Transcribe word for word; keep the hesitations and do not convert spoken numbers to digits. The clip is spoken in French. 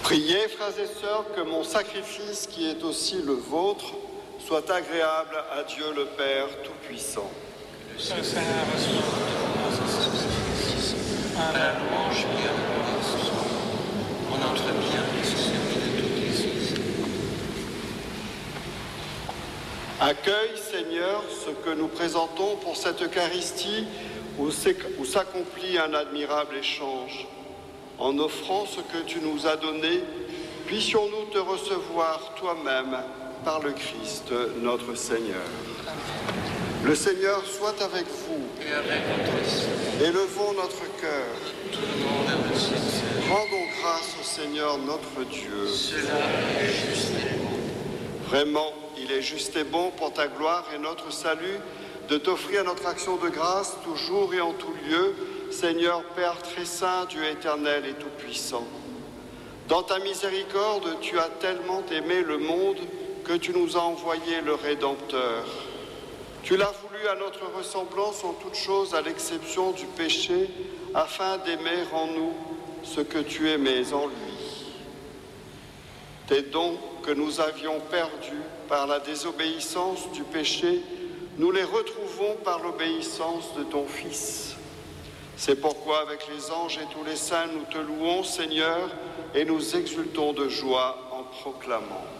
Priez, frères et sœurs, que mon sacrifice, qui est aussi le vôtre, soit agréable à Dieu le Père Tout-Puissant. Que le Saint-Seigneur reçoive de ce sacrifice, à la louange et à la gloire ce soir, pour notre bien et celui de toute l'Église. Accueille, Seigneur, ce que nous présentons pour cette Eucharistie où s'accomplit un admirable échange. En offrant ce que tu nous as donné, puissions-nous te recevoir toi-même par le Christ, notre Seigneur. Amen. Le Seigneur soit avec vous. Et avec votre esprit. Élevons notre cœur. Tout le monde est sincère. Rendons grâce au Seigneur notre Dieu. Cela est juste et bon. Vraiment, il est juste et bon pour ta gloire et notre salut de t'offrir notre action de grâce toujours et en tout lieu, Seigneur Père très saint, Dieu éternel et tout-puissant. Dans ta miséricorde, tu as tellement aimé le monde que tu nous as envoyé le Rédempteur. Tu l'as voulu à notre ressemblance en toutes choses, à l'exception du péché, afin d'aimer en nous ce que tu aimais en lui. Tes dons que nous avions perdus par la désobéissance du péché, nous les retrouvons par l'obéissance de ton Fils. C'est pourquoi, avec les anges et tous les saints, nous te louons, Seigneur, et nous exultons de joie en proclamant.